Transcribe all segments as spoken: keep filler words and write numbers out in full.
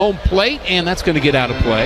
home plate, and that's going to get out of play.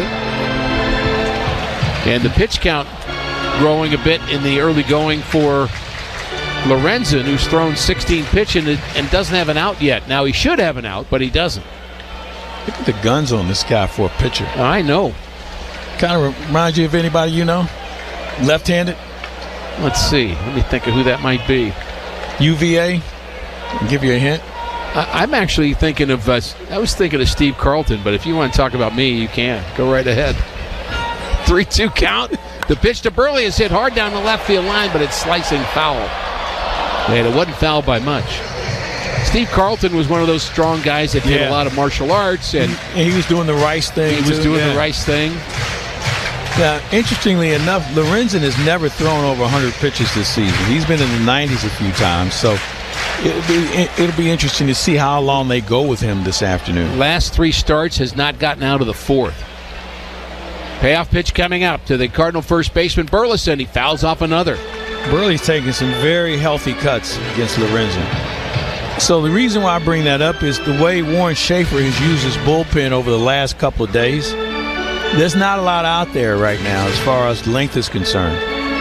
And the pitch count growing a bit in the early going for Lorenzen, who's thrown sixteen pitches and, and doesn't have an out yet. Now, he should have an out, but he doesn't. Look at the guns on this guy for a pitcher. I know. Kind of reminds you of anybody you know? Left-handed? Let's see. Let me think of who that might be. U V A? I'll give you a hint. I, I'm actually thinking of, uh, I was thinking of Steve Carlton, but if you want to talk about me, you can. Go right ahead. three two count. The pitch to Burley is hit hard down the left field line, but it's slicing foul. And it wasn't foul by much. Steve Carlton was one of those strong guys that did yeah. a lot of martial arts. And, and he was doing the Rice thing, He was too. doing yeah. the Rice thing. Now, interestingly enough, Lorenzen has never thrown over one hundred pitches this season. He's been in the nineties a few times, so it'll be, it'll be interesting to see how long they go with him this afternoon. Last three starts has not gotten out of the fourth. Payoff pitch coming up to the Cardinal first baseman Burleson. He fouls off another. Burley's taking some very healthy cuts against Lorenzen. So the reason why I bring that up is the way Warren Schaefer has used his bullpen over the last couple of days. There's not a lot out there right now as far as length is concerned.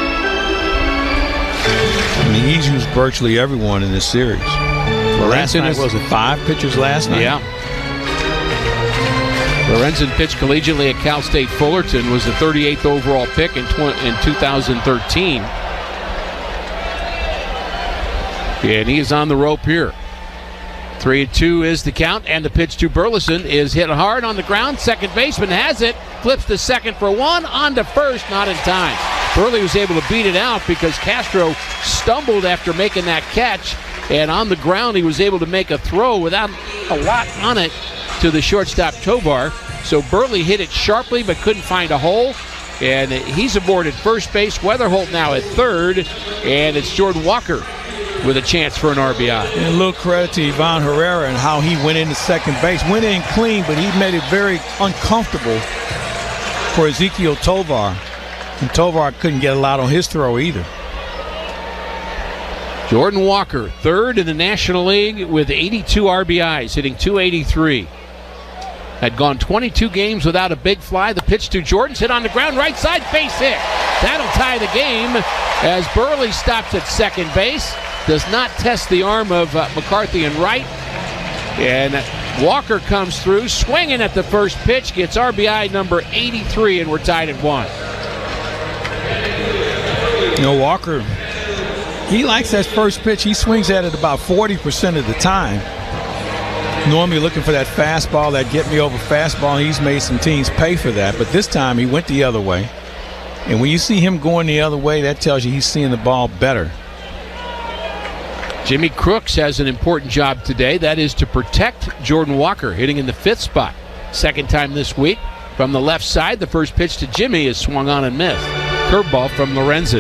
I mean, he's used virtually everyone in this series. Well, last night, was it five pitchers last night? Yeah. Lorenzen pitched collegiately at Cal State Fullerton, was the thirty-eighth overall pick in, tw- in two thousand thirteen. And he is on the rope here. three and two is the count, and the pitch to Burleson is hit hard on the ground. Second baseman has it, flips to second for one, on to first, not in time. Burley was able to beat it out because Castro stumbled after making that catch, and on the ground he was able to make a throw without a lot on it to the shortstop Tovar. So Burley hit it sharply but couldn't find a hole, and he's aboard at first base. Weatherholt now at third, and it's Jordan Walker with a chance for an R B I. And a little credit to Ivan Herrera and how he went into second base. Went in clean, but he made it very uncomfortable for Ezekiel Tovar. And Tovar couldn't get a lot on his throw either. Jordan Walker, third in the National League with eighty-two R B Is, hitting two eighty-three. Had gone twenty-two games without a big fly. The pitch to Jordan's hit on the ground, right side, base hit. That'll tie the game as Burley stops at second base. Does not test the arm of uh, McCarthy and right. And Walker comes through, swinging at the first pitch, gets R B I number eighty-three, and we're tied at one. You know, Walker, he likes that first pitch. He swings at it about forty percent of the time. Normally looking for that fastball, that get-me-over fastball. He's made some teams pay for that, but this time he went the other way. And when you see him going the other way, that tells you he's seeing the ball better. Jimmy Crooks has an important job today. That is to protect Jordan Walker, hitting in the fifth spot. Second time this week. From the left side, the first pitch to Jimmy is swung on and missed. Curveball from Lorenzen.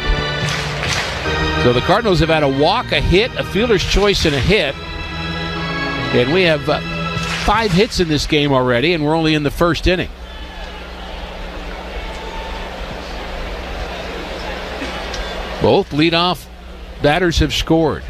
So the Cardinals have had a walk, a hit, a fielder's choice, and a hit. And we have uh, five hits in this game already, and we're only in the first inning. Both leadoff batters have scored.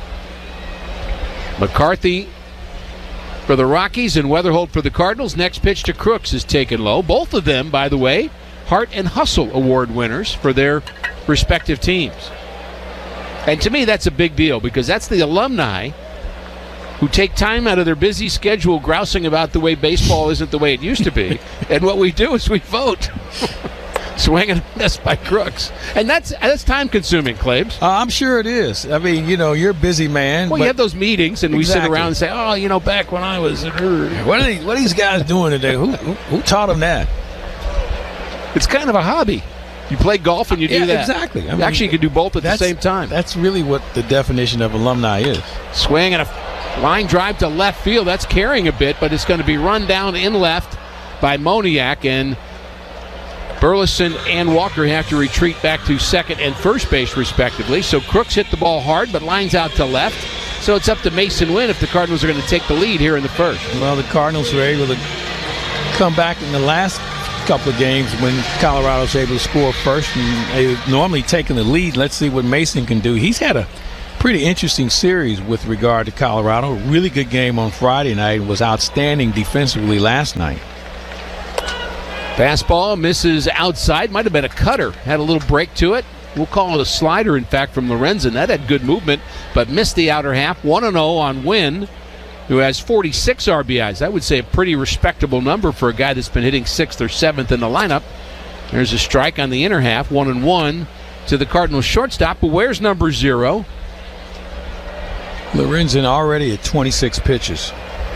McCarthy for the Rockies and Weatherholt for the Cardinals. Next pitch to Crooks is taken low. Both of them, by the way, Hart and Hustle Award winners for their respective teams. And to me, that's a big deal because that's the alumni who take time out of their busy schedule grousing about the way baseball isn't the way it used to be. And what we do is we vote. Swing and a miss by Crooks. And that's that's time-consuming, Claibs. Uh, I'm sure it is. I mean, you know, you're a busy man. Well, you have those meetings, and exactly. we sit around and say, oh, you know, back when I was... What are these, what are these guys doing today? Who, who, who taught them that? It's kind of a hobby. You play golf and you do yeah, that. Exactly. I mean, Actually, you can do both at the same time. That's really what the definition of alumni is. Swing and a line drive to left field. That's carrying a bit, but it's going to be run down in left by Moniak, and Burleson and Walker have to retreat back to second and first base, respectively. So Crooks hit the ball hard, but lines out to left. So it's up to Mason Wynn if the Cardinals are going to take the lead here in the first. Well, the Cardinals were able to come back in the last couple of games when Colorado's able to score first, and they normally taking the lead. Let's see what Mason can do. He's had a pretty interesting series with regard to Colorado. Really good game on Friday night. Was outstanding defensively last night. Fastball misses outside. Might have been a cutter. Had a little break to it. We'll call it a slider, in fact, from Lorenzen. That had good movement, but missed the outer half. one and oh on Wynn, who has forty-six R B Is. I would say a pretty respectable number for a guy that's been hitting sixth or seventh in the lineup. There's a strike on the inner half, one and one to the Cardinals shortstop. But where's number zero? Lorenzen already at twenty-six pitches.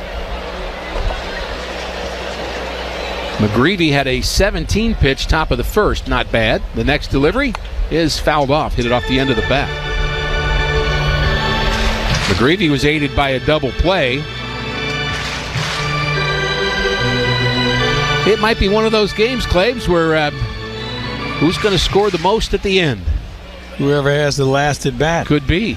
McGreevy had a seventeen pitch top of the first. Not bad. The next delivery is fouled off. Hit it off the end of the bat. McGreevy was aided by a double play. It might be one of those games, Claves, where uh, who's going to score the most at the end? Whoever has the last at bat. Could be.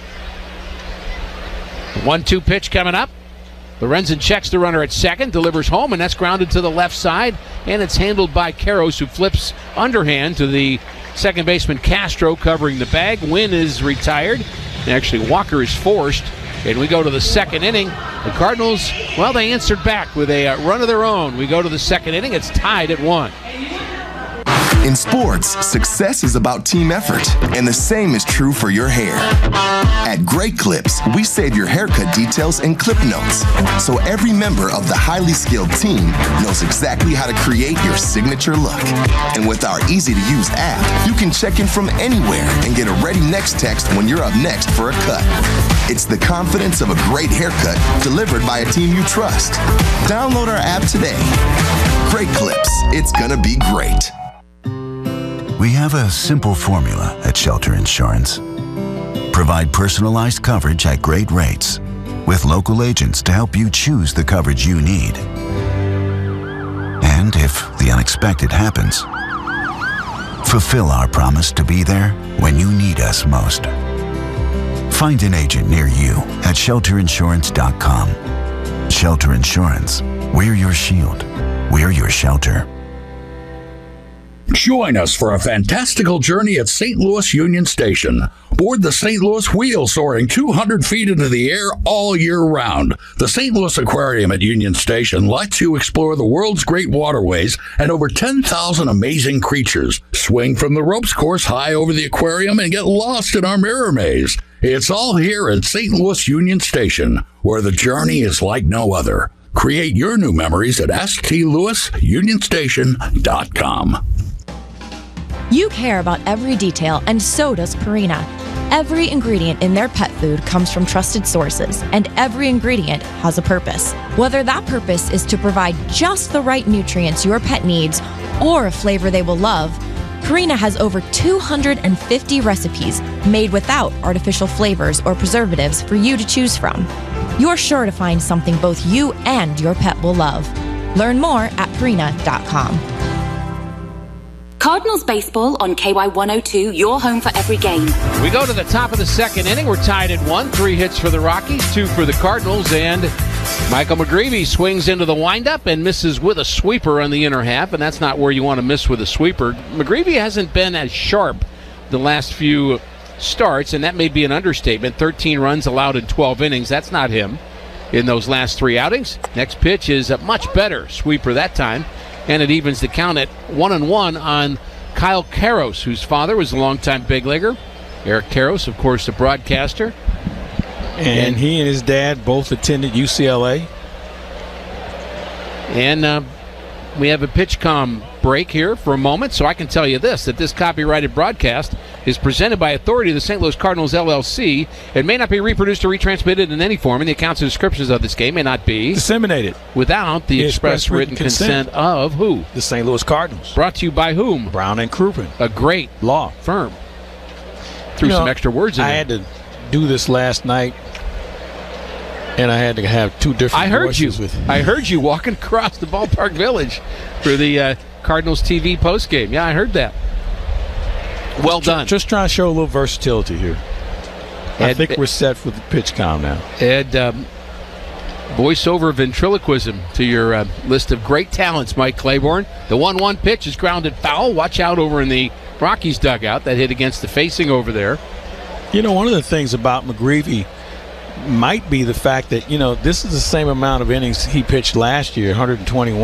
one two pitch coming up. Lorenzen checks the runner at second, delivers home, and that's grounded to the left side, and it's handled by Karros, who flips underhand to the second baseman Castro, covering the bag. Wynn is retired. Actually, Walker is forced, and we go to the second inning. The Cardinals, well, they answered back with a uh, run of their own. We go to the second inning. It's tied at one. In sports, success is about team effort, and the same is true for your hair. At Great Clips, we save your haircut details in clip notes, so every member of the highly skilled team knows exactly how to create your signature look. And with our easy-to-use app, you can check in from anywhere and get a ready next text when you're up next for a cut. It's the confidence of a great haircut delivered by a team you trust. Download our app today. Great Clips. It's gonna be great. We have a simple formula at Shelter Insurance. Provide personalized coverage at great rates with local agents to help you choose the coverage you need. And if the unexpected happens, fulfill our promise to be there when you need us most. Find an agent near you at shelter insurance dot com. Shelter Insurance. We're your shield. We're your shelter. Join us for a fantastical journey at Saint Louis Union Station. Board the Saint Louis Wheel, soaring two hundred feet into the air all year round. The Saint Louis Aquarium at Union Station lets you explore the world's great waterways and over ten thousand amazing creatures. Swing from the ropes course high over the aquarium and get lost in our mirror maze. It's all here at Saint Louis Union Station, where the journey is like no other. Create your new memories at s t louis union station dot com. You care about every detail, and so does Purina. Every ingredient in their pet food comes from trusted sources, and every ingredient has a purpose. Whether that purpose is to provide just the right nutrients your pet needs or a flavor they will love, Purina has over two hundred fifty recipes made without artificial flavors or preservatives for you to choose from. You're sure to find something both you and your pet will love. Learn more at purina dot com. Cardinals baseball on K Y one oh two, your home for every game. We go to the top of the second inning. We're tied at one. Three hits for the Rockies, two for the Cardinals, and Michael McGreevy swings into the windup and misses with a sweeper on the inner half, and that's not where you want to miss with a sweeper. McGreevy hasn't been as sharp the last few starts, and that may be an understatement. thirteen runs allowed in twelve innings. That's not him in those last three outings. Next pitch is a much better sweeper that time, and it evens the count at one and one on Kyle Karros, whose father was a longtime big leaguer. Eric Karros, of course, the broadcaster. And, and he and his dad both attended U C L A. And uh, we have a PitchCom break here for a moment, so I can tell you this, that this copyrighted broadcast is presented by authority of the Saint Louis Cardinals, L L C. It may not be reproduced or retransmitted in any form, and the accounts and descriptions of this game may not be disseminated without the, the express, express written, written consent. consent of who? The Saint Louis Cardinals. Brought to you by whom? Brown and Crouppen. A great law firm. Threw you know, some extra words in I there. had to do this last night, and I had to have two different I heard you. With I heard you walking across the ballpark village for the uh, Cardinals T V postgame. Yeah, I heard that. Well just, done. Just trying to show a little versatility here. I Ed, think we're set for the PitchCom now. Ed, um, voiceover ventriloquism to your uh, list of great talents, Mike Claiborne. The one one pitch is grounded foul. Watch out over in the Rockies dugout. That hit against the facing over there. You know, one of the things about McGreevy might be the fact that, you know, this is the same amount of innings he pitched last year, one hundred twenty-one.